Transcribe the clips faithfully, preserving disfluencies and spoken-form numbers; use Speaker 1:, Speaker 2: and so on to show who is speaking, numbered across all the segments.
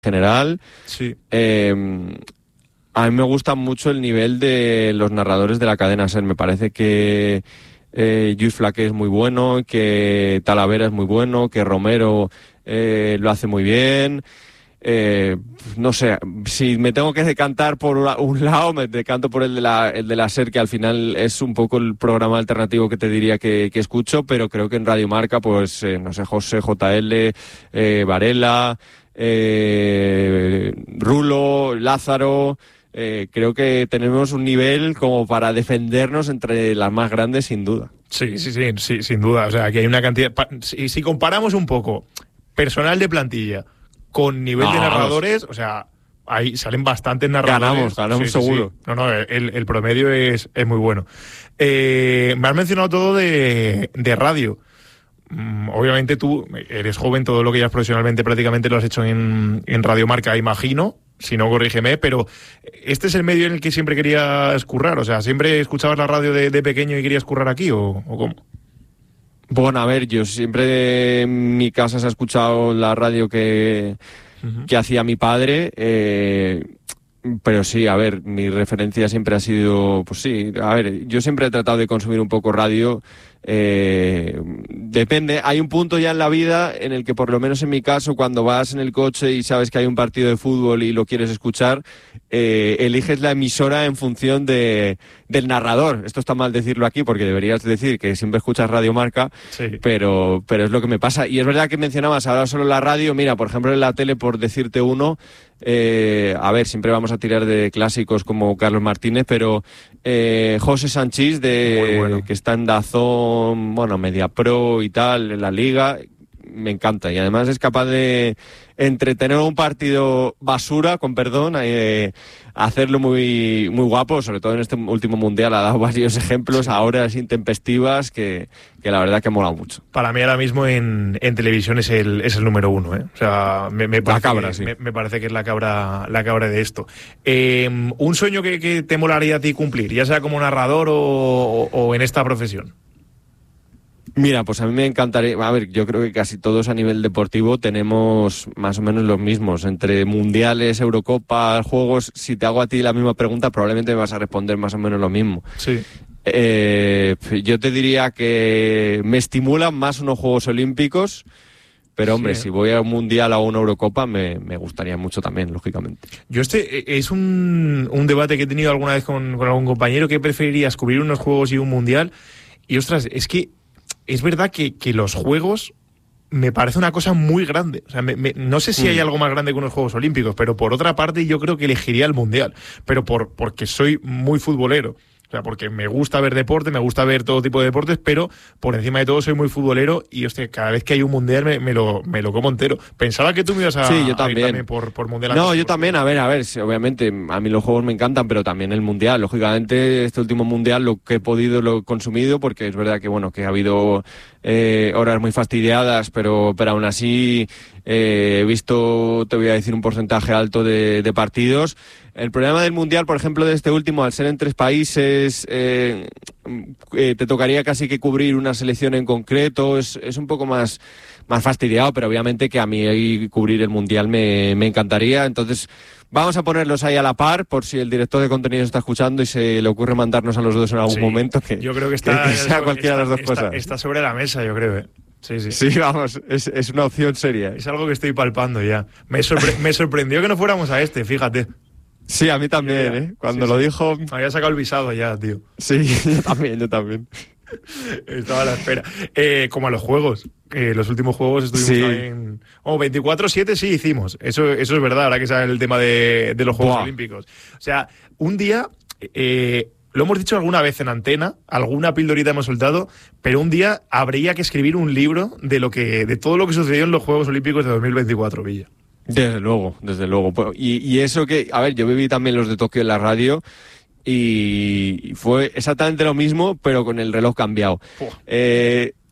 Speaker 1: general.
Speaker 2: Sí.
Speaker 1: Eh, a mí me gusta mucho el nivel de los narradores de la cadena SER. Me parece que eh, Lluís Flaqué es muy bueno, que Talavera es muy bueno, que Romero eh, lo hace muy bien. Eh, no sé, si me tengo que decantar por un lado, me decanto por el de la, el de la SER, que al final es un poco el programa alternativo que te diría que, que escucho, pero creo que en Radio Marca, pues, eh, no sé, José J L, eh, Varela, eh, Rulo, Lázaro, eh, creo que tenemos un nivel como para defendernos entre las más grandes, sin duda.
Speaker 2: Sí, sí, sí, sí, sin duda. O sea, aquí hay una cantidad... Si, si comparamos un poco personal de plantilla con nivel no, de narradores, o sea, ahí salen bastantes narradores.
Speaker 1: Ganamos, ganamos
Speaker 2: sí,
Speaker 1: seguro.
Speaker 2: Sí, sí. No, no, el, el promedio es, es muy bueno. Eh, me has mencionado todo de, de radio. Mm, obviamente tú eres joven, todo lo que ya es profesionalmente prácticamente lo has hecho en, en Radio Marca, imagino. Si no, corrígeme, pero ¿este es el medio en el que siempre querías currar? O sea, ¿siempre escuchabas la radio de, de pequeño y querías currar aquí o, o cómo?
Speaker 1: Bueno, a ver, yo siempre en mi casa se ha escuchado la radio que, uh-huh. que hacía mi padre, eh, pero sí, a ver, mi referencia siempre ha sido, pues sí, a ver, yo siempre he tratado de consumir un poco radio. Eh, depende, hay un punto ya en la vida en el que, por lo menos en mi caso, cuando vas en el coche y sabes que hay un partido de fútbol y lo quieres escuchar, eh, eliges la emisora en función de, del narrador. Esto está mal decirlo aquí porque deberías decir que siempre escuchas Radio Marca,
Speaker 2: sí.
Speaker 1: pero, pero es lo que me pasa. Y es verdad que mencionabas ahora solo la radio. Mira, por ejemplo, en la tele, por decirte uno, eh, a ver, siempre vamos a tirar de clásicos como Carlos Martínez, pero eh, José Sanchís, de, bueno. que está en Dazón, bueno, Media Pro y tal, en la Liga, me encanta. Y además es capaz de entretener un partido basura, con perdón, eh, hacerlo muy, muy guapo, sobre todo en este último mundial ha dado varios ejemplos a horas intempestivas que, que la verdad que ha molado mucho.
Speaker 2: Para mí ahora mismo en, en televisión es el, es el número uno, ¿eh? O sea, me, me parece,
Speaker 1: la cabra,
Speaker 2: que,
Speaker 1: sí.
Speaker 2: me, me parece que es la cabra, la cabra de esto. Eh, ¿Un sueño que, que te molaría a ti cumplir, ya sea como narrador o, o, o en esta profesión?
Speaker 1: Mira, pues a mí me encantaría, a ver, yo creo que casi todos a nivel deportivo tenemos más o menos los mismos, entre mundiales, Eurocopas, juegos. Si te hago a ti la misma pregunta, probablemente me vas a responder más o menos lo mismo.
Speaker 2: Sí.
Speaker 1: Eh, yo te diría que me estimulan más unos Juegos Olímpicos, pero hombre, sí. si voy a un mundial o a una Eurocopa, me, me gustaría mucho también, lógicamente.
Speaker 2: Yo este es un, un debate que he tenido alguna vez con, con algún compañero. ¿Qué preferirías, cubrir unos juegos y un mundial? Y ostras, es que es verdad que, que los juegos me parece una cosa muy grande. O sea, me, me, no sé si hay algo más grande que unos Juegos Olímpicos, pero por otra parte yo creo que elegiría el Mundial. Pero por porque soy muy futbolero. O sea, porque me gusta ver deporte, me gusta ver todo tipo de deportes, pero por encima de todo soy muy futbolero y, hostia, cada vez que hay un mundial me, me, lo, me lo como entero. Pensaba que tú me ibas a,
Speaker 1: sí, yo también.
Speaker 2: a ir también por, por mundial.
Speaker 1: No, yo también, a ver, a ver, obviamente a mí los juegos me encantan, pero también el mundial. Lógicamente, este último mundial lo que he podido lo he consumido, porque es verdad que, bueno, que ha habido eh, horas muy fastidiadas, pero, pero aún así eh, he visto, te voy a decir, un porcentaje alto de, de partidos. El problema del Mundial, por ejemplo, de este último, al ser en tres países, eh, eh, te tocaría casi que cubrir una selección en concreto, es, es un poco más, más fastidiado, pero obviamente que a mí cubrir el Mundial me, me encantaría. Entonces, vamos a ponerlos ahí a la par, por si el director de contenido está escuchando y se le ocurre mandarnos a los dos en algún sí, momento, que,
Speaker 2: yo creo que, está,
Speaker 1: que, que sea cualquiera
Speaker 2: está,
Speaker 1: de las dos
Speaker 2: está,
Speaker 1: cosas.
Speaker 2: Está sobre la mesa, yo creo, ¿eh? Sí, sí.
Speaker 1: Sí, vamos, es, es una opción seria.
Speaker 2: Es algo que estoy palpando ya. Me, sorpre- me sorprendió que no fuéramos a este, fíjate.
Speaker 1: Sí, a mí también, ¿eh? Cuando sí, lo sí. dijo...
Speaker 2: Me había sacado el visado ya, tío.
Speaker 1: Sí, yo también, yo también.
Speaker 2: Estaba a la espera. Eh, como a los juegos. Eh, los últimos juegos estuvimos sí. en... Oh, veinticuatro siete sí hicimos. Eso, eso es verdad, ahora que sale el tema de, de los Juegos Buah. Olímpicos. O sea, un día... Eh, lo hemos dicho alguna vez en antena, alguna pildorita hemos soltado, pero un día habría que escribir un libro de lo que de todo lo que sucedió en los Juegos Olímpicos de dos mil veinticuatro, Villa.
Speaker 1: Desde luego, desde luego. Y, y eso que, a ver, yo viví también los de Tokio en la radio y fue exactamente lo mismo, pero con el reloj cambiado. Eh,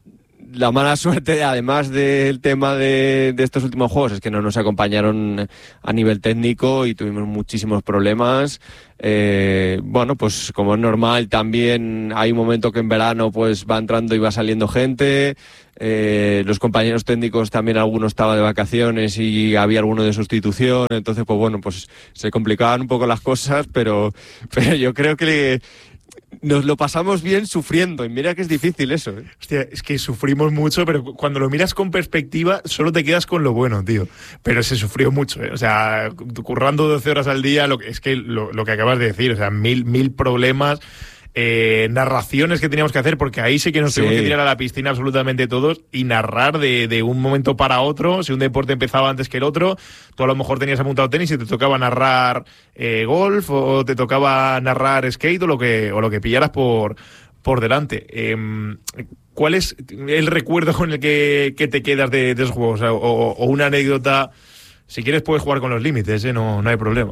Speaker 1: la mala suerte, además del tema de, de estos últimos juegos, es que no nos acompañaron a nivel técnico y tuvimos muchísimos problemas. Eh, bueno, pues como es normal, también hay un momento que en verano pues va entrando y va saliendo gente. Eh, los compañeros técnicos también, algunos estaban de vacaciones y había alguno de sustitución, entonces pues bueno, pues se complicaban un poco las cosas, pero, pero yo creo que nos lo pasamos bien sufriendo, y mira que es difícil eso, ¿eh?
Speaker 2: Hostia, es que sufrimos mucho, pero cuando lo miras con perspectiva solo te quedas con lo bueno, tío. Pero se sufrió mucho, ¿eh? O sea, currando doce horas al día, lo que, es que lo, lo que acabas de decir, o sea, mil, mil problemas, eh, narraciones que teníamos que hacer, porque ahí sí que nos sí. tuvimos que tirar a la piscina absolutamente todos y narrar de, de un momento para otro. Si un deporte empezaba antes que el otro, tú a lo mejor tenías apuntado tenis y te tocaba narrar eh, golf, o te tocaba narrar skate, o lo que, o lo que pillaras por, por delante. Eh, ¿Cuál es el recuerdo con el que, que te quedas de, de esos juegos? O, o, o una anécdota. Si quieres puedes jugar con los límites, ¿eh? no, no hay problema.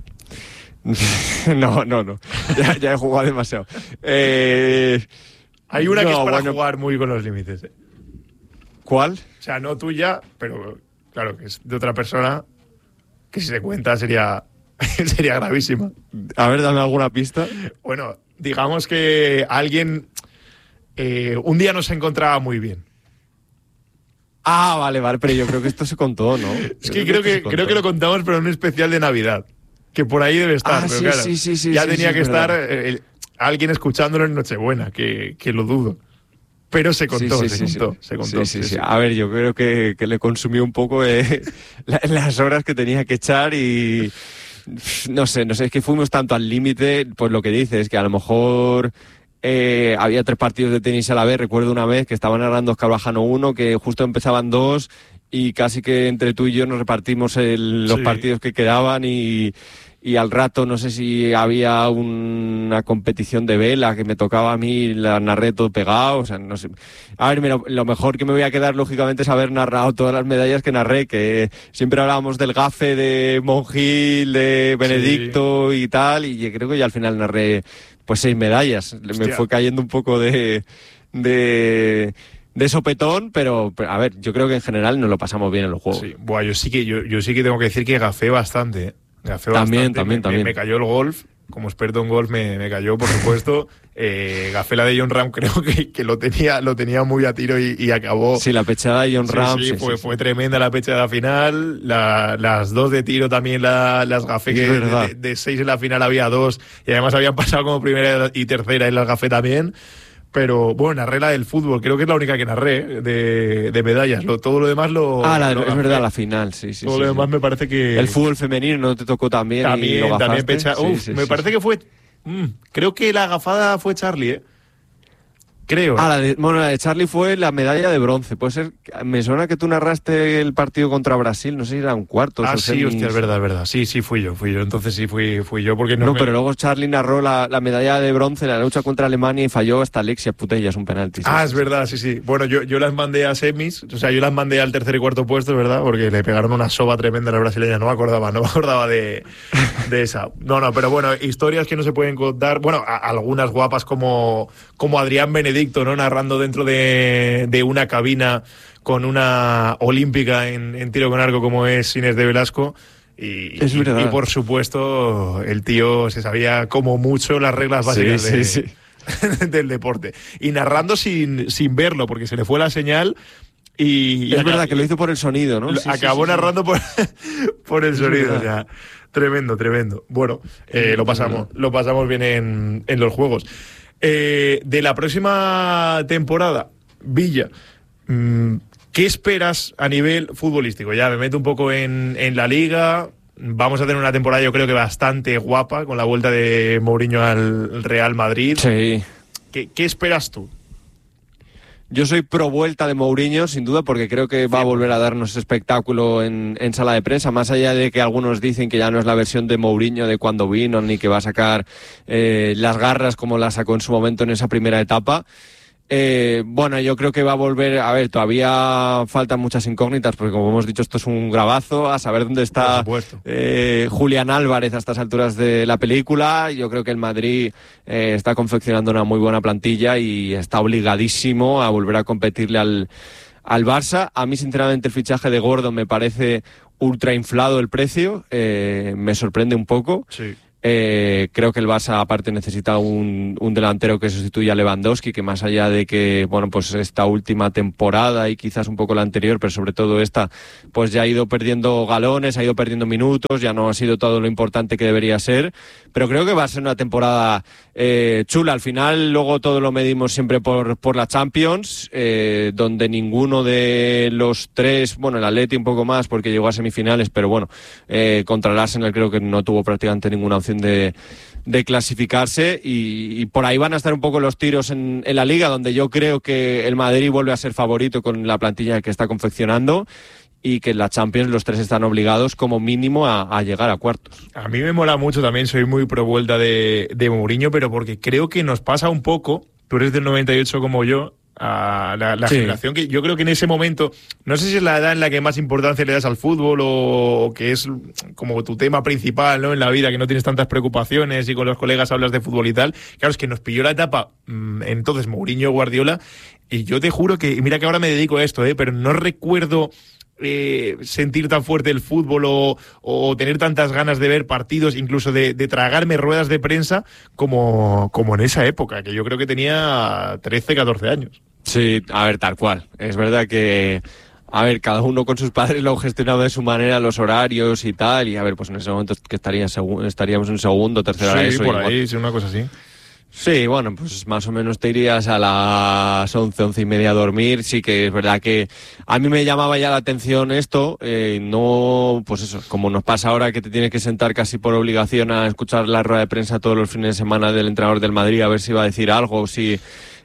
Speaker 1: No, no, no. Ya, ya he jugado demasiado. Eh,
Speaker 2: Hay una
Speaker 1: no,
Speaker 2: que es para
Speaker 1: bueno,
Speaker 2: jugar muy con los límites. ¿eh?
Speaker 1: ¿Cuál?
Speaker 2: O sea, no tuya, pero claro, que es de otra persona, que si se cuenta sería, sería gravísima.
Speaker 1: A ver, dame alguna pista.
Speaker 2: Bueno, digamos que alguien eh, un día no se encontraba muy bien.
Speaker 1: Ah, vale, vale, pero yo creo que esto se contó, ¿no?
Speaker 2: Es que creo que, creo que lo contamos, pero en un especial de Navidad. Que por ahí debe estar,
Speaker 1: ah,
Speaker 2: pero
Speaker 1: sí,
Speaker 2: claro,
Speaker 1: sí, sí, sí,
Speaker 2: ya
Speaker 1: sí,
Speaker 2: tenía
Speaker 1: sí,
Speaker 2: que estar eh, alguien escuchándolo en Nochebuena, que, que lo dudo. Pero se contó,
Speaker 1: sí,
Speaker 2: se,
Speaker 1: sí,
Speaker 2: contó
Speaker 1: sí.
Speaker 2: se contó,
Speaker 1: sí, sí, sí. A ver, yo creo que, que le consumió un poco eh, las horas que tenía que echar y no sé, no sé, es que fuimos tanto al límite, pues lo que dices, que a lo mejor eh, había tres partidos de tenis a la vez. Recuerdo una vez que estaban narrando Óscar Bajano uno, que justo empezaban dos y casi que entre tú y yo nos repartimos el, los sí. partidos que quedaban y... Y al rato no sé si había una competición de vela que me tocaba a mí, la narré todo pegado, o sea, no sé. A ver, mira, lo mejor que me voy a quedar lógicamente es haber narrado todas las medallas que narré, que siempre hablábamos del gafe de Monjil, de Benedicto sí. y tal, y creo que ya al final narré pues seis medallas. Hostia. Me fue cayendo un poco de... de de sopetón, pero, pero a ver, yo creo que en general nos lo pasamos bien en los juegos.
Speaker 2: Sí. Buah, yo sí que yo, yo sí que tengo que decir que gafé bastante, ¿eh? Gafé
Speaker 1: también,
Speaker 2: bastante.
Speaker 1: también,
Speaker 2: me,
Speaker 1: también.
Speaker 2: Me, me cayó el golf, como experto en golf me, me cayó, por supuesto. eh, gafé la de Jon Rahm, creo que, que lo tenía lo tenía muy a tiro y, y acabó.
Speaker 1: Sí, la pechada de Jon Rahm.
Speaker 2: Sí, sí,
Speaker 1: sí,
Speaker 2: fue,
Speaker 1: sí,
Speaker 2: fue
Speaker 1: sí.
Speaker 2: tremenda la pechada final. La, las dos de tiro también la, las gafé, que de, de, de seis en la final había dos. Y además habían pasado como primera y tercera en las gafé también. Pero bueno, narré la del fútbol, creo que es la única que narré de, de medallas. Lo, todo lo demás lo.
Speaker 1: Ah, la,
Speaker 2: lo
Speaker 1: es verdad, la final, sí, sí.
Speaker 2: Todo
Speaker 1: sí,
Speaker 2: lo demás
Speaker 1: sí.
Speaker 2: me parece que.
Speaker 1: El fútbol femenino no te tocó también.
Speaker 2: También,
Speaker 1: y lo
Speaker 2: también pecha.
Speaker 1: Sí,
Speaker 2: Uf,
Speaker 1: sí,
Speaker 2: me
Speaker 1: sí,
Speaker 2: parece
Speaker 1: sí.
Speaker 2: que fue. Mmm, creo que la gafada fue Charlie, ¿eh? Creo.
Speaker 1: Ah,
Speaker 2: ¿eh?
Speaker 1: la de, bueno, la de Charlie fue la medalla de bronce. Puede ser. Me suena que tú narraste el partido contra Brasil, no sé si era un cuarto.
Speaker 2: Ah,
Speaker 1: o
Speaker 2: sí,
Speaker 1: semis.
Speaker 2: hostia, es verdad, es verdad. Sí, sí, fui yo, fui yo. Entonces sí fui, fui yo, porque no.
Speaker 1: No,
Speaker 2: me...
Speaker 1: pero luego Charlie narró la, la medalla de bronce en la lucha contra Alemania y falló hasta Alexia Putellas un penalti. Sí,
Speaker 2: ah,
Speaker 1: sí,
Speaker 2: es
Speaker 1: sí.
Speaker 2: verdad, sí, sí. Bueno, yo, yo las mandé a semis, o sea, yo las mandé al tercer y cuarto puesto, ¿verdad? Porque le pegaron una soba tremenda a la brasileña. No me acordaba, no me acordaba de, de esa. No, no, pero bueno, historias que no se pueden contar. Bueno, a, algunas guapas como, como Adrián Benedicto, ¿no? Narrando dentro de de una cabina con una olímpica en, en tiro con arco como es Inés de Velasco y,
Speaker 1: es
Speaker 2: y,
Speaker 1: verdad.
Speaker 2: y por supuesto el tío se sabía como mucho las reglas básicas
Speaker 1: sí,
Speaker 2: de,
Speaker 1: sí, sí.
Speaker 2: del deporte y narrando sin, sin verlo porque se le fue la señal y, y
Speaker 1: es
Speaker 2: acá,
Speaker 1: verdad que lo hizo por el sonido, ¿no?
Speaker 2: Sí, acabó sí, sí, narrando sí. por, por el
Speaker 1: es
Speaker 2: sonido,
Speaker 1: verdad.
Speaker 2: o sea, tremendo, tremendo. Bueno, eh, lo pasamos, lo pasamos bien en, en los juegos. Eh, de la próxima temporada, Villa, ¿qué esperas a nivel futbolístico? Ya me meto un poco en, en la liga. Vamos a tener una temporada yo creo que bastante guapa con la vuelta de Mourinho al Real Madrid.
Speaker 1: Sí.
Speaker 2: ¿Qué, qué esperas tú?
Speaker 1: Yo soy pro vuelta de Mourinho, sin duda, porque creo que va a volver a darnos espectáculo en, en sala de prensa, más allá de que algunos dicen que ya no es la versión de Mourinho de cuando vino, ni que va a sacar eh, las garras como las sacó en su momento en esa primera etapa. Eh, bueno, yo creo que va a volver, a ver, todavía faltan muchas incógnitas, porque como hemos dicho, esto es un grabazo, a saber dónde está eh, Julián Álvarez a estas alturas de la película. Yo creo que el Madrid eh, está confeccionando una muy buena plantilla y está obligadísimo a volver a competirle al, al Barça. A mí, sinceramente, el fichaje de Gordon me parece ultra inflado el precio, eh, me sorprende un poco.
Speaker 2: Sí.
Speaker 1: Eh, creo que el Barça aparte necesita un, un delantero que sustituya a Lewandowski, que más allá de que, bueno, pues esta última temporada y quizás un poco la anterior, pero sobre todo esta, pues ya ha ido perdiendo galones, ha ido perdiendo minutos, ya no ha sido todo lo importante que debería ser, pero creo que va a ser una temporada eh, chula. Al final luego todo lo medimos siempre por, por la Champions, eh, donde ninguno de los tres, bueno, el Atleti un poco más porque llegó a semifinales, pero bueno, eh, contra el Arsenal creo que no tuvo prácticamente ninguna opción de, de clasificarse y, y por ahí van a estar un poco los tiros en, en la Liga, donde yo creo que el Madrid vuelve a ser favorito con la plantilla que está confeccionando y que en la Champions los tres están obligados como mínimo a, a llegar a cuartos.
Speaker 2: A mí me mola mucho también, soy muy pro vuelta de, de Mourinho, pero porque creo que nos pasa un poco, tú eres del noventa y ocho como yo, a la, la sí. generación que yo creo que en ese momento, no sé si es la edad en la que más importancia le das al fútbol o, o que es como tu tema principal, ¿no?, en la vida, que no tienes tantas preocupaciones y con los colegas hablas de fútbol y tal. Claro, es que nos pilló la etapa mmm, entonces Mourinho, Guardiola, y yo te juro que, mira que ahora me dedico a esto, ¿eh? pero no recuerdo Eh, sentir tan fuerte el fútbol o, o tener tantas ganas de ver partidos, incluso de, de tragarme ruedas de prensa como, como en esa época, que yo creo que tenía trece, catorce años.
Speaker 1: Sí, a ver, tal cual. Es verdad que, a ver, cada uno con sus padres lo ha gestionado de su manera, los horarios y tal, y a ver, pues en ese momento que estaría segu- estaríamos en segundo, tercera
Speaker 2: sí,
Speaker 1: eso.
Speaker 2: Sí, por
Speaker 1: igual.
Speaker 2: ahí, sí, una cosa así.
Speaker 1: Sí, bueno, pues más o menos te irías a las once, once y media a dormir. Sí que es verdad que a mí me llamaba ya la atención esto, eh, no, pues eso, como nos pasa ahora que te tienes que sentar casi por obligación a escuchar la rueda de prensa todos los fines de semana del entrenador del Madrid a ver si va a decir algo, si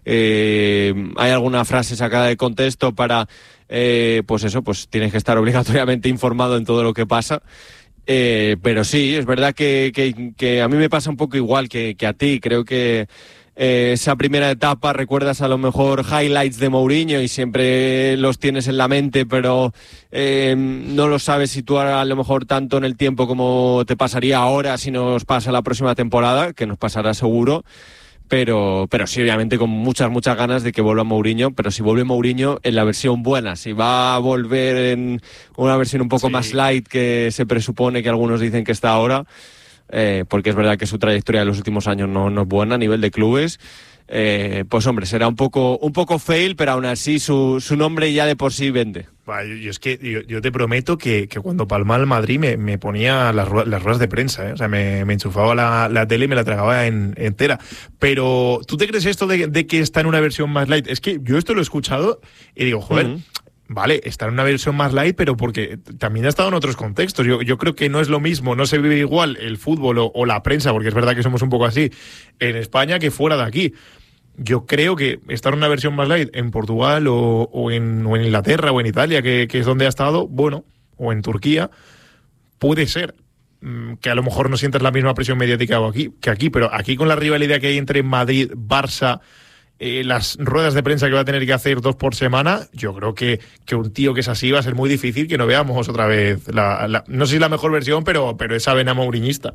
Speaker 1: eh, hay alguna frase sacada de contexto para, eh, pues eso, pues tienes que estar obligatoriamente informado en todo lo que pasa. Eh, pero sí, es verdad que, que, que a mí me pasa un poco igual que, que a ti. Creo que eh, esa primera etapa recuerdas a lo mejor highlights de Mourinho y siempre los tienes en la mente, pero eh, no los sabes situar a lo mejor tanto en el tiempo como te pasaría ahora si nos pasa la próxima temporada, que nos pasará seguro. Pero, pero sí, obviamente con muchas, muchas ganas de que vuelva Mourinho, pero si vuelve Mourinho en la versión buena, si va a volver en una versión un poco sí. más light que se presupone que algunos dicen que está ahora, eh, porque es verdad que su trayectoria de los últimos años no, no es buena a nivel de clubes, eh, pues hombre, será un poco, un poco fail, pero aún así su, su nombre ya de por sí vende.
Speaker 2: Yo, yo es que yo, yo te prometo que, que cuando palmaba el Madrid me, me ponía las, las ruedas de prensa, ¿eh? O sea, me, me enchufaba la, la tele y me la tragaba en, entera. Pero, ¿tú te crees esto de, de que está en una versión más light? Es que yo esto lo he escuchado y digo, joder, uh-huh. vale, está en una versión más light, pero porque también ha estado en otros contextos. Yo, yo creo que no es lo mismo, no se vive igual el fútbol o, o la prensa, porque es verdad que somos un poco así, en España que fuera de aquí. Yo creo que estar en una versión más light en Portugal o, o, en, o en Inglaterra o en Italia, que, que es donde ha estado, bueno, o en Turquía, puede ser mmm, que a lo mejor no sientas la misma presión mediática aquí, que aquí, pero aquí con la rivalidad que hay entre Madrid, Barça, eh, las ruedas de prensa que va a tener que hacer dos por semana, yo creo que, que un tío que es así va a ser muy difícil que no veamos otra vez, la, la, no sé si la mejor versión, pero, pero esa vena mouriñista.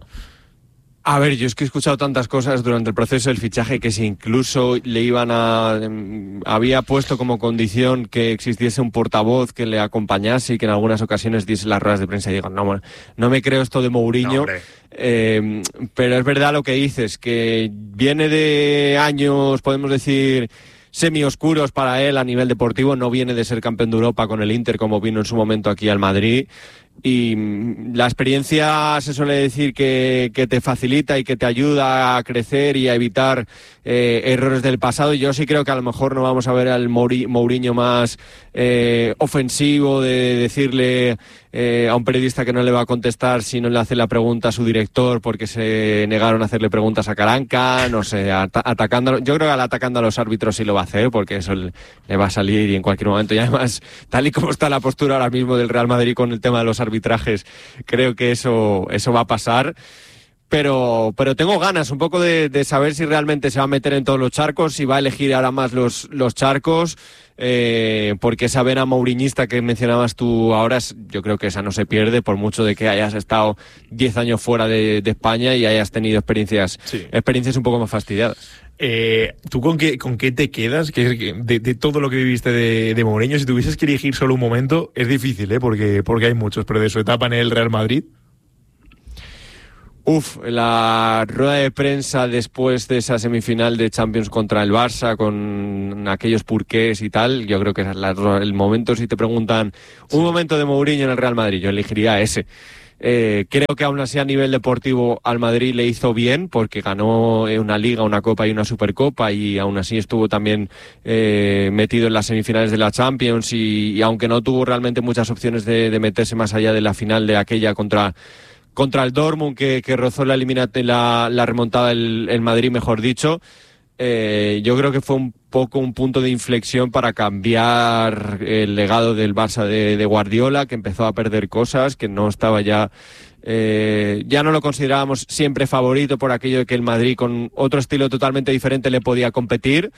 Speaker 1: A ver, yo es que he escuchado tantas cosas durante el proceso del fichaje que si incluso le iban a... había puesto como condición que existiese un portavoz que le acompañase y que en algunas ocasiones diese las ruedas de prensa y digan, no, no me creo esto de Mourinho, no, eh, pero es verdad lo que dices, que viene de años, podemos decir, semi-oscuros para él a nivel deportivo, no viene de ser campeón de Europa con el Inter como vino en su momento aquí al Madrid. Y la experiencia se suele decir que, que te facilita y que te ayuda a crecer y a evitar eh, errores del pasado. Yo sí creo que a lo mejor no vamos a ver al Mourinho más eh, ofensivo de decirle eh, a un periodista que no le va a contestar si no le hace la pregunta a su director porque se negaron a hacerle preguntas a Caranca, no sé, at- atacando. Yo creo que al atacando a los árbitros sí lo va a hacer porque eso le, le va a salir y en cualquier momento. Y además, tal y como está la postura ahora mismo del Real Madrid con el tema de los arbitrajes, creo que eso, eso va a pasar. pero pero tengo ganas un poco de, de saber si realmente se va a meter en todos los charcos, si va a elegir ahora más los, los charcos, eh, porque esa vena mouriñista que mencionabas tú ahora, yo creo que esa no se pierde, por mucho de que hayas estado diez años fuera de, de España y hayas tenido experiencias, sí. experiencias un poco más fastidiadas.
Speaker 2: Eh, ¿Tú con qué, con qué te quedas de, de, de todo lo que viviste de, de Mourinho? Si tuvieses que elegir solo un momento, es difícil, ¿eh? porque, porque hay muchos, pero de su etapa en el Real Madrid...
Speaker 1: Uf, la rueda de prensa después de esa semifinal de Champions contra el Barça, con aquellos purqués y tal, yo creo que es la, el momento, si te preguntan un momento de Mourinho en el Real Madrid, yo elegiría ese. Eh, creo que aún así a nivel deportivo al Madrid le hizo bien, porque ganó una Liga, una Copa y una Supercopa, y aún así estuvo también eh, metido en las semifinales de la Champions, y, y aunque no tuvo realmente muchas opciones de, de meterse más allá de la final de aquella contra... contra el Dortmund, que, que rozó la eliminatoria, la, la remontada el, el Madrid, mejor dicho, eh, yo creo que fue un poco un punto de inflexión para cambiar el legado del Barça de, de Guardiola, que empezó a perder cosas, que no estaba ya, eh, ya no lo considerábamos siempre favorito por aquello de que el Madrid con otro estilo totalmente diferente le podía competir.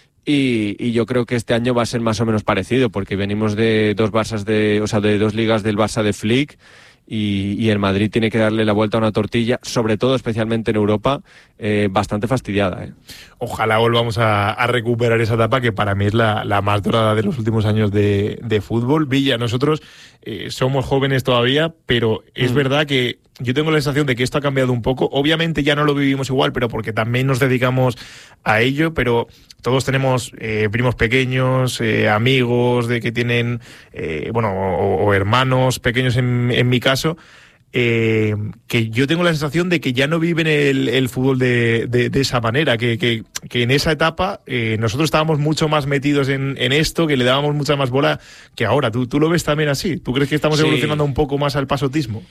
Speaker 1: Y, y yo creo que este año va a ser más o menos parecido, porque venimos de dos Barças de, o sea, de dos ligas del Barça de Flick. Y, y el Madrid tiene que darle la vuelta a una tortilla, sobre todo, especialmente en Europa, eh, bastante fastidiada. ¿eh?
Speaker 2: Ojalá volvamos a, a recuperar esa etapa que para mí es la, la más dorada de los últimos años de, de fútbol. Villa, nosotros eh, somos jóvenes todavía, pero es mm. verdad que yo tengo la sensación de que esto ha cambiado un poco. Obviamente ya no lo vivimos igual, pero porque también nos dedicamos a ello, pero todos tenemos eh, primos pequeños, eh, amigos de que tienen, eh, bueno, o, o hermanos pequeños en, en mi caso, eh, que yo tengo la sensación de que ya no viven el, el fútbol de, de, de esa manera, que, que, que en esa etapa eh, nosotros estábamos mucho más metidos en, en esto, que le dábamos mucha más bola que ahora. ¿Tú, tú lo ves también así? ¿Tú crees que estamos sí. evolucionando un poco más al pasotismo?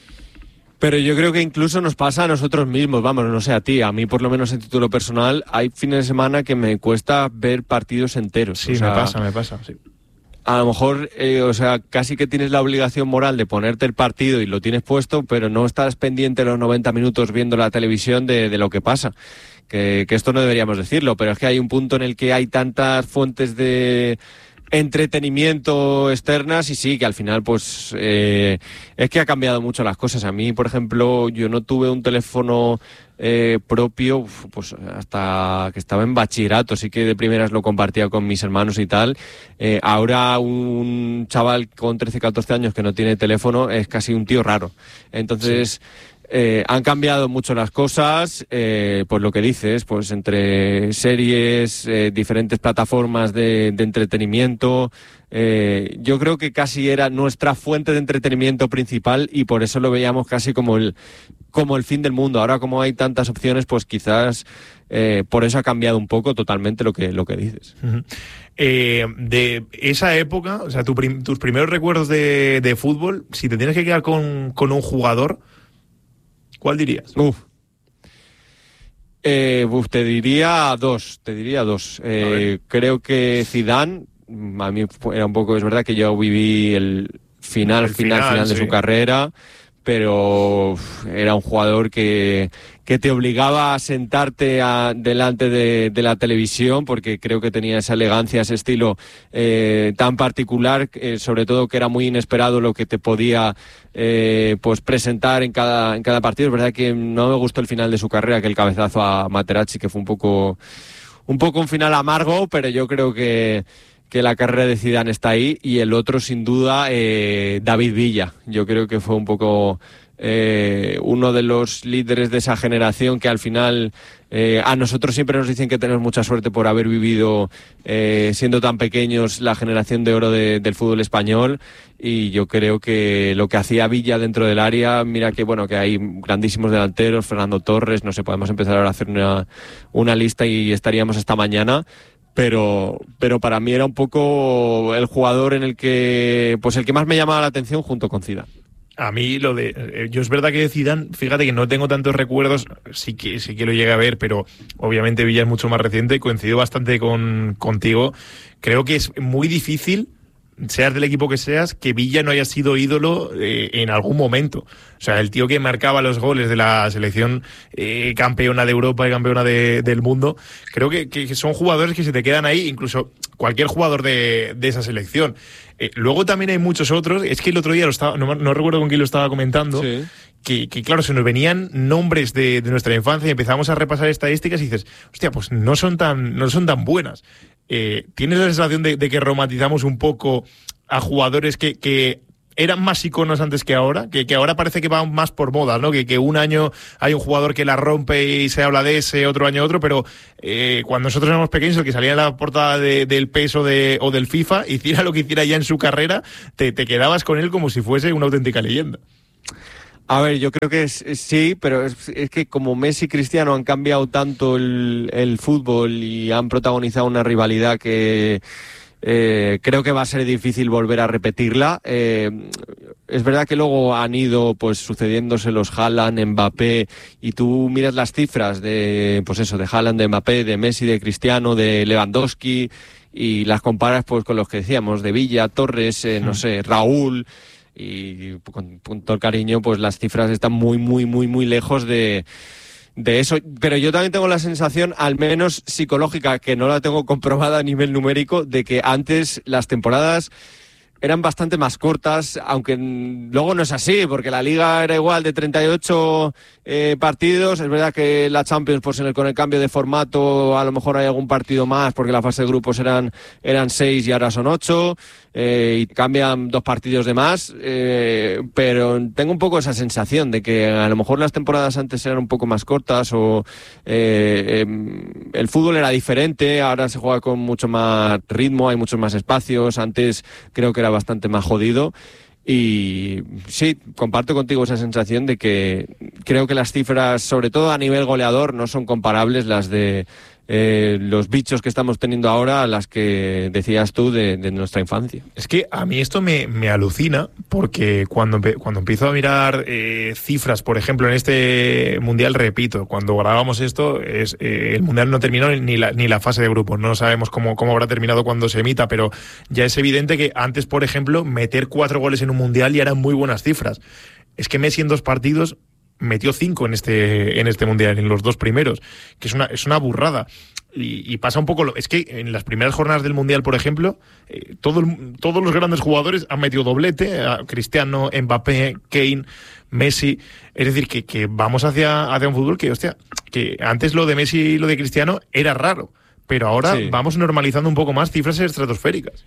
Speaker 1: Pero yo creo que incluso nos pasa a nosotros mismos, vamos, no sé a ti, a mí por lo menos en título personal, hay fines de semana que me cuesta ver partidos enteros.
Speaker 2: Sí,
Speaker 1: o sea,
Speaker 2: me pasa, me pasa, sí.
Speaker 1: A lo mejor, eh, o sea, casi que tienes la obligación moral de ponerte el partido y lo tienes puesto, pero no estás pendiente los noventa minutos viendo la televisión de, de lo que pasa. Que, que esto no deberíamos decirlo, pero es que hay un punto en el que hay tantas fuentes de entretenimiento externas y sí, que al final pues eh, es que ha cambiado mucho las cosas. A mí, por ejemplo, yo no tuve un teléfono eh, propio pues hasta que estaba en bachillerato, sí que de primeras lo compartía con mis hermanos y tal. Eh, ahora un chaval con trece, catorce años que no tiene teléfono es casi un tío raro. Entonces... Sí. Eh, han cambiado mucho las cosas, eh, pues lo que dices, pues entre series, eh, diferentes plataformas de, de entretenimiento. Eh, yo creo que casi era nuestra fuente de entretenimiento principal y por eso lo veíamos casi como el, como el fin del mundo. Ahora, como hay tantas opciones, pues quizás eh, por eso ha cambiado un poco totalmente lo que, lo que dices.
Speaker 2: Uh-huh. Eh, de esa época, o sea, tu prim- tus primeros recuerdos de, de fútbol, si te tienes que quedar con, con un jugador, ¿cuál dirías?
Speaker 1: Uf. Eh, uf, te diría dos, te diría dos. Eh, creo que Zidane, a mí era un poco, es verdad que yo viví el final, el final, final, final de sí. su carrera, pero uf, era un jugador que, que te obligaba a sentarte a, delante de, de la televisión, porque creo que tenía esa elegancia, ese estilo eh, tan particular, eh, sobre todo que era muy inesperado lo que te podía eh, pues presentar en cada, en cada partido. Es verdad que no me gustó el final de su carrera, que el cabezazo a Materazzi, que fue un poco, un poco un final amargo, pero yo creo que que la carrera de Zidane está ahí. Y el otro, sin duda, eh, David Villa. Yo creo que fue un poco eh, uno de los líderes de esa generación que al final eh, a nosotros siempre nos dicen que tenemos mucha suerte por haber vivido eh, siendo tan pequeños la generación de oro de, del fútbol español. Y yo creo que lo que hacía Villa dentro del área, mira que bueno, que hay grandísimos delanteros, Fernando Torres, no sé, podemos empezar ahora a hacer una, una lista y estaríamos hasta mañana. Pero, pero para mí era un poco el jugador en el que, pues el que más me llamaba la atención junto con Zidane.
Speaker 2: A mí lo de, eh, yo es verdad que de Zidane, fíjate que no tengo tantos recuerdos, sí que sí que lo llegué a ver, pero obviamente Villa es mucho más reciente, coincido bastante con contigo. Creo que es muy difícil seas del equipo que seas, que Villa no haya sido ídolo eh, en algún momento. O sea, el tío que marcaba los goles de la selección eh, campeona de Europa y campeona de, del mundo, creo que, que son jugadores que se te quedan ahí, incluso cualquier jugador de, de esa selección. Eh, luego también hay muchos otros, es que el otro día lo estaba, no, no recuerdo con quién lo estaba comentando, sí. que, que claro, se nos venían nombres de, de nuestra infancia y empezamos a repasar estadísticas y dices, hostia, pues no son tan, no son tan buenas. Eh, ¿Tienes la sensación de, de que romantizamos un poco a jugadores que, que eran más iconos antes que ahora? Que, que ahora parece que van más por moda, ¿no? Que, que un año hay un jugador que la rompe y se habla de ese, otro año otro, pero eh, cuando nosotros éramos pequeños, el que salía en la portada de, del P E S o, de, o del FIFA, hiciera lo que hiciera ya en su carrera, te, te quedabas con él como si fuese una auténtica leyenda.
Speaker 1: A ver, yo creo que es, es, sí, pero es, es que como Messi y Cristiano han cambiado tanto el, el fútbol y han protagonizado una rivalidad que eh, creo que va a ser difícil volver a repetirla. Eh, es verdad que luego han ido pues sucediéndose los Haaland, Mbappé, y tú miras las cifras de pues eso, de Haaland, de Mbappé, de Messi, de Cristiano, de Lewandowski, y las comparas pues con los que decíamos, de Villa, Torres, eh, no sé, Raúl. Y con, con todo el cariño, pues las cifras están muy, muy, muy, muy lejos de, de eso. Pero yo también tengo la sensación, al menos psicológica, que no la tengo comprobada a nivel numérico, de que antes las temporadas eran bastante más cortas, aunque luego no es así, porque la Liga era igual de treinta y ocho eh, partidos. Es verdad que la Champions, pues en el, con el cambio de formato, a lo mejor hay algún partido más, porque la fase de grupos eran eran seis y ahora son ocho, eh, y cambian dos partidos de más, eh, pero tengo un poco esa sensación de que a lo mejor las temporadas antes eran un poco más cortas, o eh, eh, el fútbol era diferente, ahora se juega con mucho más ritmo, hay muchos más espacios. Antes creo que era bastante más jodido. Y sí, comparto contigo esa sensación de que creo que las cifras, sobre todo a nivel goleador, no son comparables las de eh, los bichos que estamos teniendo ahora a las que decías tú de, de nuestra infancia.
Speaker 2: Es que a mí esto me, me alucina, porque cuando, cuando empiezo a mirar eh, cifras, por ejemplo, en este Mundial, repito, cuando grabamos esto, es eh, el Mundial no terminó ni la, ni la fase de grupos, no sabemos cómo, cómo habrá terminado cuando se emita, pero ya es evidente que antes, por ejemplo, meter cuatro goles en un Mundial ya eran muy buenas cifras. Es que Messi en dos partidos metió cinco en este en este Mundial, en los dos primeros, que es una es una burrada. Y, y pasa un poco lo, es que en las primeras jornadas del Mundial, por ejemplo, eh, todo el, todos los grandes jugadores han metido doblete, a Cristiano, Mbappé, Kane, Messi. Es decir, que, que vamos hacia, hacia un fútbol que, hostia, que antes lo de Messi y lo de Cristiano era raro, pero ahora sí, vamos normalizando un poco más cifras estratosféricas.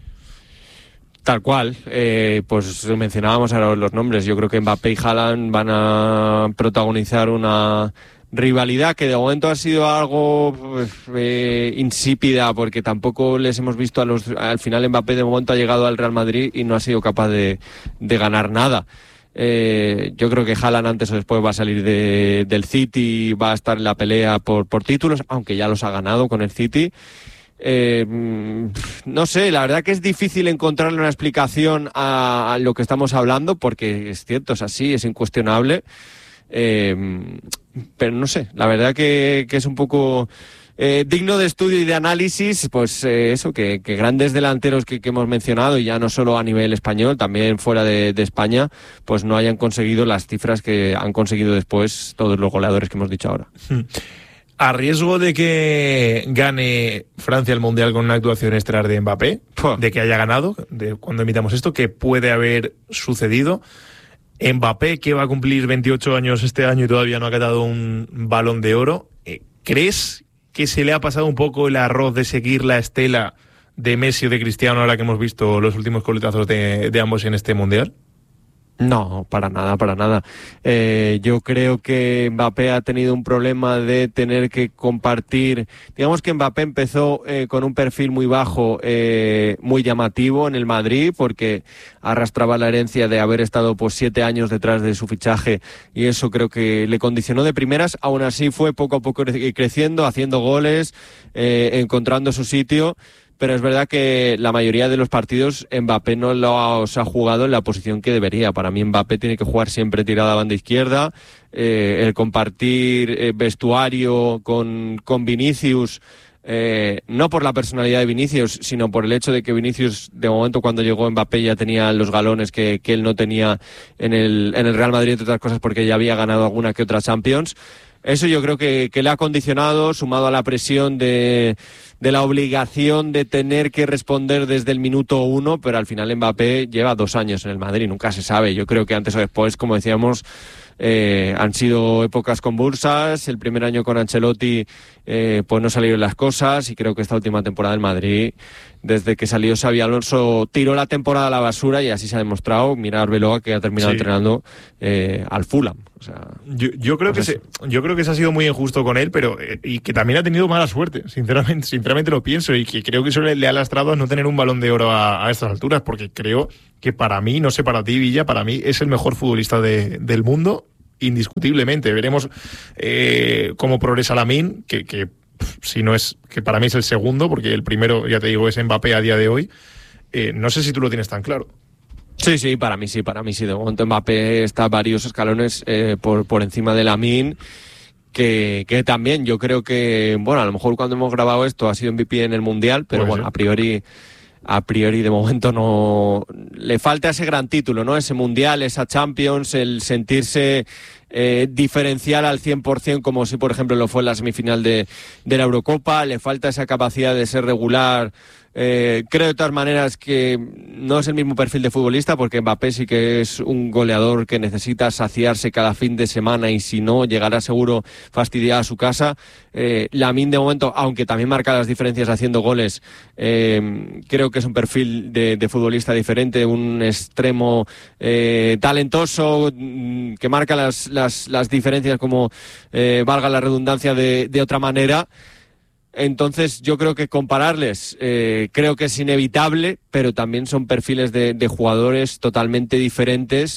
Speaker 1: Tal cual, eh, pues mencionábamos ahora los nombres. Yo creo que Mbappé y Haaland van a protagonizar una rivalidad que de momento ha sido algo pues, eh, insípida, porque tampoco les hemos visto a los. Al final Mbappé de momento ha llegado al Real Madrid y no ha sido capaz de, de ganar nada. Eh, yo creo que Haaland antes o después va a salir de, del City y va a estar en la pelea por, por títulos, aunque ya los ha ganado con el City. Eh, no sé, la verdad que es difícil encontrarle una explicación a, a lo que estamos hablando, porque es cierto, es así, es incuestionable, eh, pero no sé, la verdad que, que es un poco eh, digno de estudio y de análisis, pues eh, eso, que, que grandes delanteros que, que hemos mencionado, y ya no solo a nivel español, también fuera de, de España, pues no hayan conseguido las cifras que han conseguido después todos los goleadores que hemos dicho ahora.
Speaker 2: A riesgo de que gane Francia el Mundial con una actuación estelar de Mbappé, Puh. de que haya ganado, de cuando emitamos esto, que puede haber sucedido, Mbappé, que va a cumplir veintiocho años este año y todavía no ha catado un Balón de Oro, ¿crees que se le ha pasado un poco el arroz de seguir la estela de Messi o de Cristiano ahora que hemos visto los últimos coletazos de, de ambos en este Mundial?
Speaker 1: No, para nada, para nada. Eh, yo creo que Mbappé ha tenido un problema de tener que compartir. Digamos que Mbappé empezó eh, con un perfil muy bajo, eh, muy llamativo en el Madrid, porque arrastraba la herencia de haber estado pues siete años detrás de su fichaje, y eso creo que le condicionó de primeras. Aún así fue poco a poco creciendo, haciendo goles, eh, encontrando su sitio. Pero es verdad que la mayoría de los partidos Mbappé no los ha jugado en la posición que debería. Para mí Mbappé tiene que jugar siempre tirada a banda izquierda. Eh, el compartir eh, vestuario con, con Vinicius eh, no por la personalidad de Vinicius, sino por el hecho de que Vinicius, de momento cuando llegó Mbappé, ya tenía los galones que, que él no tenía en el, en el Real Madrid, entre otras cosas porque ya había ganado alguna que otra Champions. Eso yo creo que, que le ha condicionado, sumado a la presión de, de la obligación de tener que responder desde el minuto uno, pero al final Mbappé lleva dos años en el Madrid, nunca se sabe. Yo creo que antes o después, como decíamos, eh, han sido épocas convulsas. El primer año con Ancelotti eh, pues no salieron las cosas, y creo que esta última temporada en Madrid, desde que salió Xabi Alonso, tiró la temporada a la basura, y así se ha demostrado. Mira a Arbeloa, que ha terminado sí. entrenando eh, al Fulham. O sea,
Speaker 2: yo, yo creo pues que se, yo creo que se ha sido muy injusto con él, pero eh, y que también ha tenido mala suerte, sinceramente, sinceramente lo pienso, y que creo que eso le, le ha lastrado a no tener un Balón de Oro a, a estas alturas, porque creo que para mí, no sé para ti, Villa, para mí es el mejor futbolista de, del mundo, indiscutiblemente. Veremos eh, cómo progresa Lamine, que, que pff, si no es, que para mí es el segundo, porque el primero, ya te digo, es Mbappé a día de hoy. Eh, no sé si tú lo tienes tan claro.
Speaker 1: Sí, sí, para mí sí, para mí sí. De momento Mbappé está varios escalones eh, por, por encima de Lamine, que, que también yo creo que, bueno, a lo mejor cuando hemos grabado esto ha sido M V P en el Mundial, pero bueno, a priori, a priori de momento no le falta ese gran título, ¿no? Ese Mundial, esa Champions, el sentirse eh, diferencial al cien por ciento, como si por ejemplo lo fue en la semifinal de, de la Eurocopa. Le falta esa capacidad de ser regular. Eh, creo de todas maneras que no es el mismo perfil de futbolista, porque Mbappé sí que es un goleador que necesita saciarse cada fin de semana, y si no, llegará seguro fastidiado a su casa. eh, Lamine de momento, aunque también marca las diferencias haciendo goles, eh, creo que es un perfil de, de futbolista diferente, un extremo eh, talentoso, que marca las, las, las diferencias, como eh, valga la redundancia, de, de otra manera. Entonces yo creo que compararles eh, creo que es inevitable, pero también son perfiles de, de jugadores totalmente diferentes,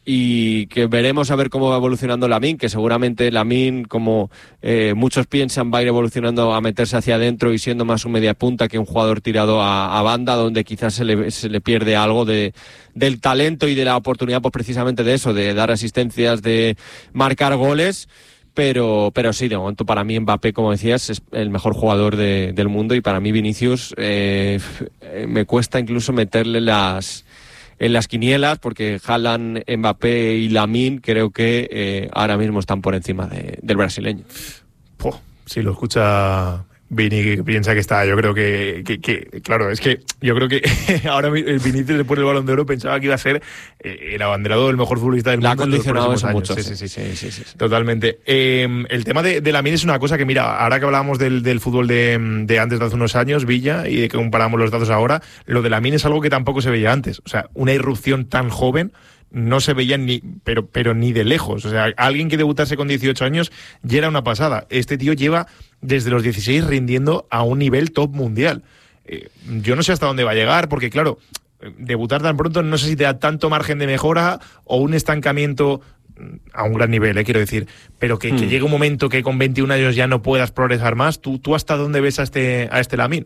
Speaker 1: y que veremos a ver cómo va evolucionando Lamine, que seguramente Lamine, como eh, muchos piensan, va a ir evolucionando a meterse hacia adentro y siendo más un media punta que un jugador tirado a, a banda, donde quizás se le, se le pierde algo de, del talento y de la oportunidad, pues precisamente de eso, de dar asistencias, de marcar goles. Pero, pero sí, de momento para mí Mbappé, como decías, es el mejor jugador de, del mundo, y para mí Vinicius eh, me cuesta incluso meterle las en las quinielas, porque Haaland, Mbappé y Lamine creo que eh, ahora mismo están por encima de, del brasileño.
Speaker 2: Puh, si lo escucha Vini, que piensa que está, yo creo que, que, que claro, es que yo creo que ahora el Vinicius, después del Balón de Oro, pensaba que iba a ser eh, el abanderado del mejor futbolista del
Speaker 1: La
Speaker 2: mundo.
Speaker 1: Ha condicionado eso
Speaker 2: mucho.
Speaker 1: Sí,
Speaker 2: sí,
Speaker 1: sí, sí, sí, sí, sí.
Speaker 2: Totalmente. Eh, el tema de, de Lamine es una cosa que, mira, ahora que hablábamos del, del fútbol de, de antes, de hace unos años, Villa, y de que comparamos los datos ahora, lo de Lamine es algo que tampoco se veía antes. O sea, una irrupción tan joven no se veía ni, pero, pero ni de lejos. O sea, alguien que debutase con dieciocho años ya era una pasada. Este tío lleva desde los dieciséis rindiendo a un nivel top mundial. Eh, yo no sé hasta dónde va a llegar, porque claro, debutar tan pronto no sé si te da tanto margen de mejora o un estancamiento a un gran nivel, eh, quiero decir, pero que, hmm. que llegue un momento que con veintiún años ya no puedas progresar más. ¿Tú, tú hasta dónde ves a este, a este Lamine?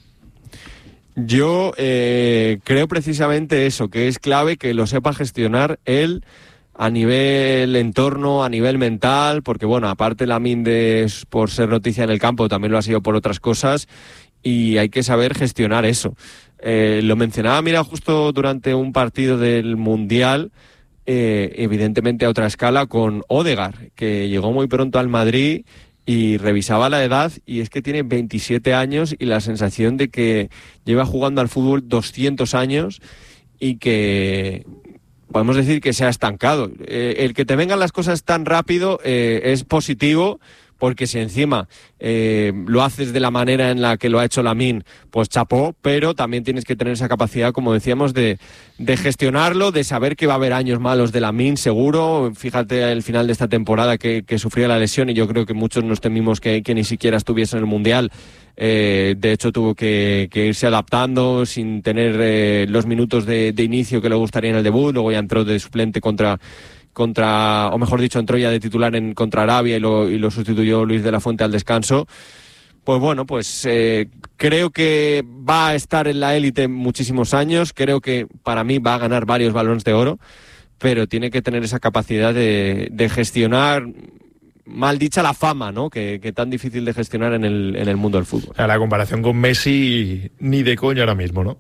Speaker 1: Yo eh, creo precisamente eso, que es clave que lo sepa gestionar él a nivel entorno, a nivel mental, porque bueno, aparte Lamine de, por ser noticia en el campo, también lo ha sido por otras cosas, y hay que saber gestionar eso. Eh, lo mencionaba, mira, justo durante un partido del Mundial, eh, evidentemente a otra escala, con Ødegaard, que llegó muy pronto al Madrid, y revisaba la edad, y es que tiene veintisiete años, y la sensación de que lleva jugando al fútbol doscientos años, y que podemos decir que se ha estancado. Eh, el que te vengan las cosas tan rápido eh, es positivo, porque si encima eh, lo haces de la manera en la que lo ha hecho Lamine, pues chapó, pero también tienes que tener esa capacidad, como decíamos, de, de gestionarlo, de saber que va a haber años malos de Lamine, seguro. Fíjate el final de esta temporada que, que sufrió la lesión, y yo creo que muchos nos temimos que, que ni siquiera estuviese en el Mundial. Eh, de hecho tuvo que, que irse adaptando sin tener eh, los minutos de, de inicio que le gustaría en el debut. Luego ya entró de suplente contra... contra, o mejor dicho, entró ya de titular en contra Arabia, y lo, y lo sustituyó Luis de la Fuente al descanso. Pues bueno, pues eh, creo que va a estar en la élite muchísimos años. Creo que para mí va a ganar varios Balones de Oro, pero tiene que tener esa capacidad de, de gestionar mal dicha la fama, ¿no? Que, que tan difícil de gestionar en el, en el mundo del fútbol.
Speaker 2: O sea, la comparación con Messi ni de coña ahora mismo, ¿no?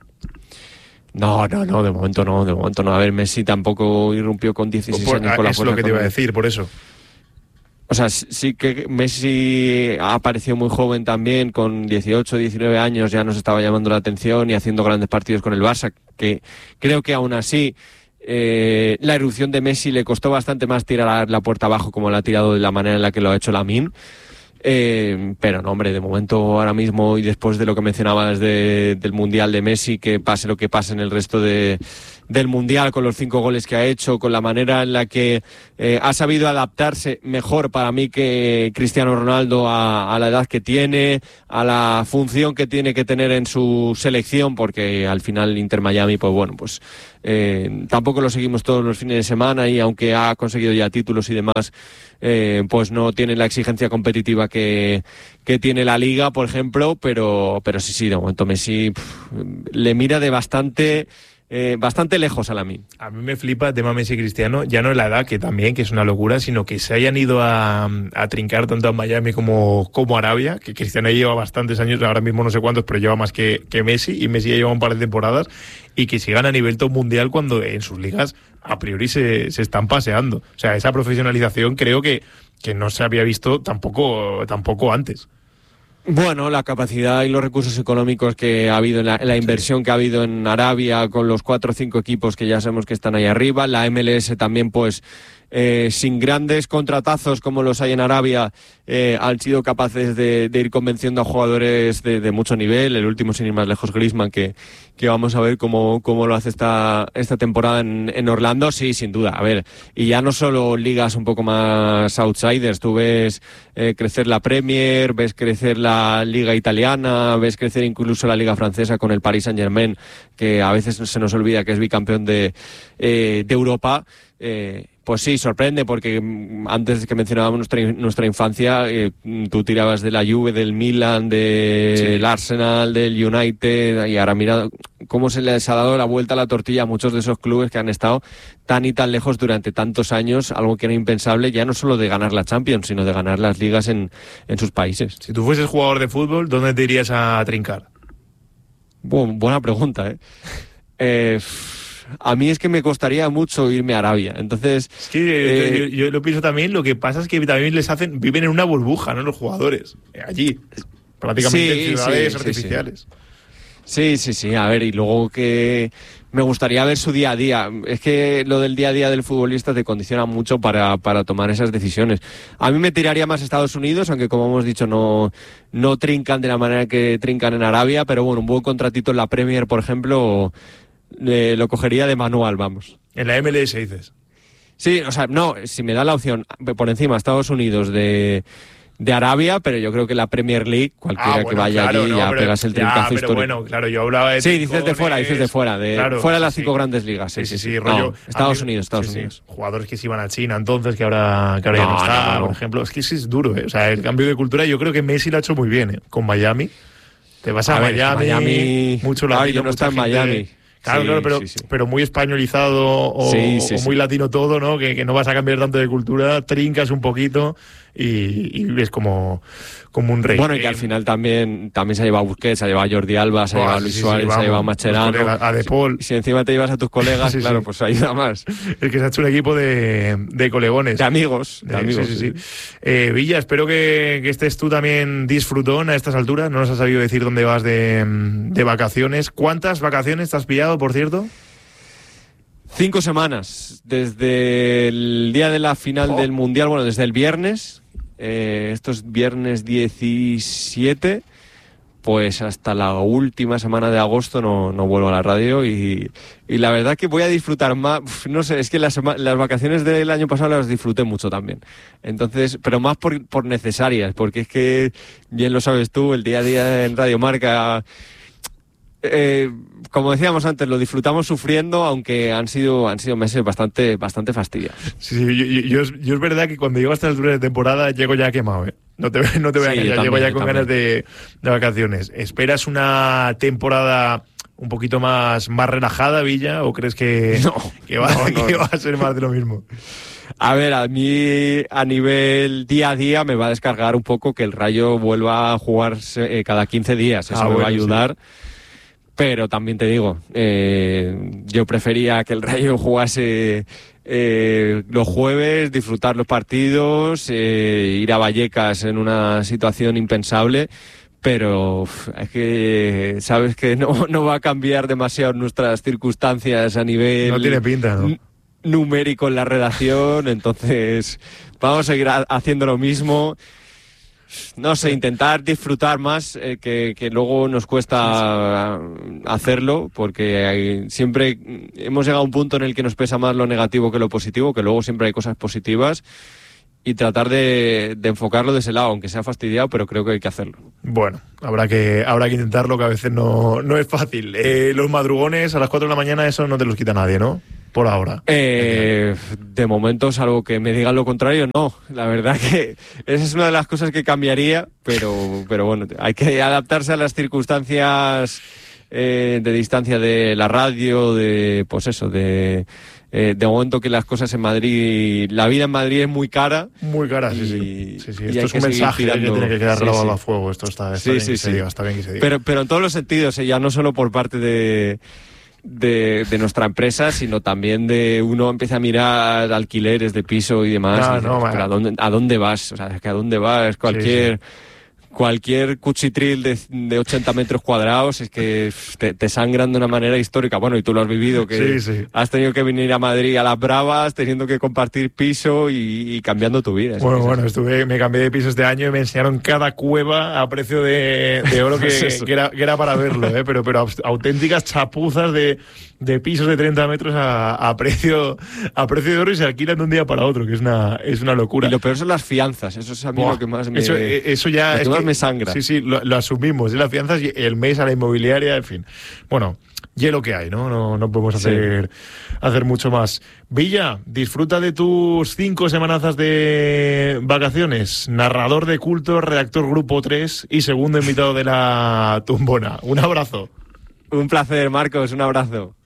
Speaker 1: No, no, no, de momento no, de momento no. A ver, Messi tampoco irrumpió con dieciséis
Speaker 2: por,
Speaker 1: años con la
Speaker 2: es
Speaker 1: fuerza.
Speaker 2: lo que te iba a decir, por eso.
Speaker 1: O sea, sí que Messi apareció muy joven también, con dieciocho, diecinueve años, ya nos estaba llamando la atención y haciendo grandes partidos con el Barça, que creo que aún así eh, la erupción de Messi le costó bastante más tirar la puerta abajo como la ha tirado de la manera en la que lo ha hecho Lamine. Eh, pero no, hombre, de momento ahora mismo y después de lo que mencionabas de, del Mundial de Messi, que pase lo que pase en el resto de, del Mundial, con los cinco goles que ha hecho, con la manera en la que eh, ha sabido adaptarse mejor para mí que Cristiano Ronaldo a, a la edad que tiene, a la función que tiene que tener en su selección, porque al final Inter Miami, pues bueno, pues eh, tampoco lo seguimos todos los fines de semana y aunque ha conseguido ya títulos y demás, eh, pues no tiene la exigencia competitiva que, que tiene la Liga, por ejemplo, pero, pero sí, sí, de momento Messi pff, le mira de bastante... Eh, bastante lejos a Lamine.
Speaker 2: A mí me flipa el tema Messi y Cristiano, ya no es la edad, que también, que es una locura, sino que se hayan ido a, a trincar tanto a Miami como, como a Arabia, que Cristiano lleva bastantes años, ahora mismo no sé cuántos, pero lleva más que, que Messi, y Messi ya lleva un par de temporadas, y que sigan a nivel top mundial cuando en sus ligas a priori se, se están paseando. O sea, esa profesionalización creo que, que no se había visto tampoco, tampoco antes.
Speaker 1: Bueno, la capacidad y los recursos económicos que ha habido, en la, la inversión que ha habido en Arabia con los cuatro o cinco equipos que ya sabemos que están ahí arriba, la M L S también, pues eh, sin grandes contratazos como los hay en Arabia, eh, han sido capaces de, de ir convenciendo a jugadores de, de mucho nivel. El último, sin ir más lejos, Griezmann, que, que vamos a ver cómo, cómo lo hace esta, esta temporada en, en Orlando. Sí, sin duda. A ver, y ya no solo ligas un poco más outsiders, tú ves eh, crecer la Premier, ves crecer la Liga Italiana, ves crecer incluso la Liga Francesa con el Paris Saint-Germain, que a veces se nos olvida que es bicampeón de, eh, de Europa. Eh, pues sí, sorprende, porque antes que mencionábamos nuestra, nuestra infancia, eh, tú tirabas de la Juve, del Milan, del sí. Arsenal, del United, y ahora mira cómo se les ha dado la vuelta a la tortilla a muchos de esos clubes que han estado tan y tan lejos durante tantos años, algo que era impensable, ya no solo de ganar la Champions, sino de ganar las ligas en, en sus países.
Speaker 2: Si tú fueses jugador de fútbol, ¿dónde te irías a trincar?
Speaker 1: Bueno, buena pregunta, ¿eh? eh A mí es que me costaría mucho irme a Arabia, entonces...
Speaker 2: Es que eh, yo, yo lo pienso también, lo que pasa es que también les hacen... Viven en una burbuja, ¿no? Los jugadores, allí, prácticamente
Speaker 1: sí,
Speaker 2: en ciudades
Speaker 1: sí,
Speaker 2: artificiales.
Speaker 1: Sí, sí, sí, a ver, y luego que me gustaría ver su día a día. Es que lo del día a día del futbolista te condiciona mucho para, para tomar esas decisiones. A mí me tiraría más a Estados Unidos, aunque como hemos dicho no, no trincan de la manera que trincan en Arabia, pero bueno, un buen contratito en la Premier, por ejemplo... Eh, lo cogería de manual, vamos.
Speaker 2: En la M L S dices.
Speaker 1: Sí, o sea, no, si me da la opción por encima Estados Unidos de, de Arabia, pero yo creo que la Premier League, cualquiera ah, bueno, que vaya
Speaker 2: claro,
Speaker 1: allí
Speaker 2: no,
Speaker 1: ya
Speaker 2: pero,
Speaker 1: pegas el trincazo
Speaker 2: ya, pero
Speaker 1: histórico.
Speaker 2: Bueno, claro, yo hablaba de...
Speaker 1: Sí, dices de fuera, dices de fuera, de
Speaker 2: claro,
Speaker 1: fuera de las
Speaker 2: sí,
Speaker 1: cinco
Speaker 2: sí.
Speaker 1: grandes ligas. Sí, sí, sí. sí, sí
Speaker 2: rollo,
Speaker 1: no, Estados
Speaker 2: mí,
Speaker 1: Unidos, Estados
Speaker 2: sí,
Speaker 1: Unidos.
Speaker 2: Sí. Jugadores que se iban a China entonces, que ahora, que ahora no, ya no está, no, no. por ejemplo. Es que sí es duro, ¿eh? O sea, el cambio de cultura yo creo que Messi lo ha hecho muy bien, ¿eh? Con Miami. Te vas a, a ver, Miami,
Speaker 1: Miami,
Speaker 2: mucho latino,
Speaker 1: yo no está en Miami.
Speaker 2: Claro, sí, claro, pero, sí, sí. pero muy españolizado o,
Speaker 1: sí, sí,
Speaker 2: o muy
Speaker 1: sí.
Speaker 2: latino todo, ¿no? Que, que no vas a cambiar tanto de cultura, trincas un poquito y, y ves como, como un rey.
Speaker 1: Bueno, y que al final también, también se ha llevado a Busquets, se ha llevado a Jordi Alba, se ha llevado a Luis
Speaker 2: sí,
Speaker 1: Suárez,
Speaker 2: sí, vamos,
Speaker 1: se ha llevado a Mascherano,
Speaker 2: a De Paul.
Speaker 1: Y si encima te llevas a tus colegas,
Speaker 2: sí,
Speaker 1: claro,
Speaker 2: sí.
Speaker 1: pues ayuda más.
Speaker 2: Es que se ha hecho un equipo de, de colegones.
Speaker 1: De amigos. De
Speaker 2: eh,
Speaker 1: amigos
Speaker 2: sí, sí, sí. Eh, Villa, espero que, que estés tú también disfrutón a estas alturas. No nos has sabido decir dónde vas de, de vacaciones. ¿Cuántas vacaciones te has pillado, por cierto?
Speaker 1: Cinco semanas, desde el día de la final oh. del Mundial, bueno, desde el viernes, eh, esto es viernes diecisiete, pues hasta la última semana de agosto no, no vuelvo a la radio y, y la verdad que voy a disfrutar más, no sé, es que las, las vacaciones del año pasado las disfruté mucho también, entonces, pero más por, por necesarias, porque es que, bien lo sabes tú, el día a día en Radio Marca... Eh, como decíamos antes, lo disfrutamos sufriendo, aunque han sido han sido meses bastante bastante fastidiosos.
Speaker 2: Sí, sí yo, yo, yo, yo es verdad que cuando llego a estas alturas de temporada llego ya quemado, ¿eh? No te, no te voy a
Speaker 1: sí,
Speaker 2: engañar,
Speaker 1: también,
Speaker 2: llego ya con
Speaker 1: también.
Speaker 2: ganas de, de vacaciones. ¿Esperas una temporada un poquito más, más relajada, Villa, o crees que,
Speaker 1: no,
Speaker 2: que, va,
Speaker 1: no, no,
Speaker 2: que
Speaker 1: no.
Speaker 2: va a ser más de lo mismo?
Speaker 1: A ver, a mí a nivel día a día me va a descargar un poco que el Rayo vuelva a jugar eh, cada quince días. Eso ah, me bueno, va a ayudar. Sí. Pero también te digo, eh, yo prefería que el Rayo jugase eh, los jueves, disfrutar los partidos, eh, ir a Vallecas en una situación impensable. Pero uf, es que sabes que no, no va a cambiar demasiado nuestras circunstancias a nivel...
Speaker 2: No tiene pinta, ¿no?
Speaker 1: Numérico en la redacción, entonces vamos a seguir a, haciendo lo mismo. No sé, intentar disfrutar más, eh, que, que luego nos cuesta hacerlo, porque hay, siempre hemos llegado a un punto en el que nos pesa más lo negativo que lo positivo, que luego siempre hay cosas positivas, y tratar de, de enfocarlo de ese lado, aunque sea fastidiado, pero creo que hay que hacerlo.
Speaker 2: Bueno, habrá que habrá que intentarlo, que a veces no, no es fácil. Eh, los madrugones a las cuatro de la mañana, eso no te los quita nadie, ¿no? Por ahora.
Speaker 1: Eh, de momento, salvo que me digan lo contrario, no. La verdad que esa es una de las cosas que cambiaría, pero, pero bueno, hay que adaptarse a las circunstancias eh, de distancia de la radio, de pues eso, de... Eh, de momento que las cosas en Madrid, la vida en Madrid es muy cara.
Speaker 2: Muy cara, y, sí, sí. sí, sí. Esto es un mensaje que tiene que quedar grabado sí, sí. a fuego. Esto está, está
Speaker 1: sí,
Speaker 2: bien
Speaker 1: sí,
Speaker 2: que
Speaker 1: sí.
Speaker 2: se diga, está bien que se diga.
Speaker 1: Pero, pero en todos los sentidos, eh, ya no solo por parte de, de, de nuestra empresa, sino también de uno empieza a mirar alquileres de piso y demás.
Speaker 2: No,
Speaker 1: y dices,
Speaker 2: no,
Speaker 1: pero ¿a dónde, ¿a dónde vas? O sea, es que ¿a dónde vas? Cualquier... Sí, sí. Cualquier cuchitril de, de ochenta metros cuadrados es que te, te sangran de una manera histórica. Bueno, y tú lo has vivido, que
Speaker 2: sí, sí.
Speaker 1: has tenido que venir a Madrid a las bravas, teniendo que compartir piso y, y cambiando tu vida.
Speaker 2: Bueno, bueno, estuve, me cambié de piso este año y me enseñaron cada cueva a precio de, de oro que, que, era, que era para verlo, ¿eh? pero, pero auténticas chapuzas de, de pisos de treinta metros a, a, precio, a precio de oro, y se alquilan de un día para otro, que es una, es una locura.
Speaker 1: Y lo peor son las fianzas, eso es a mí
Speaker 2: Buah,
Speaker 1: lo que más me...
Speaker 2: Eso, eso ya...
Speaker 1: es que, me sangra.
Speaker 2: Sí, sí, lo, lo asumimos, ¿eh? Las fianzas y el mes a la inmobiliaria, en fin. Bueno, y es lo que hay, ¿no? No, no podemos hacer, sí. hacer mucho más. Villa, disfruta de tus cinco semanazas de vacaciones. Narrador de culto, redactor Grupo tres y segundo invitado de la Tumbona. Un abrazo.
Speaker 1: Un placer, Marcos, un abrazo.